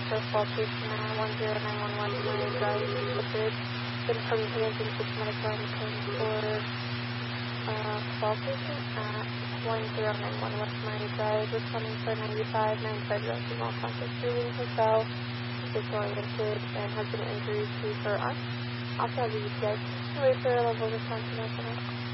for fall patient at 10911 West Miami Drive, the bridge. Confirm imaging systematic monitoring for fall patient at 1091 West Miami Drive, responding for 95 directed while conscious breathing, hotel, disoriented, and has been injuries to her arm. Also has a UTI. Wait for a level response to that.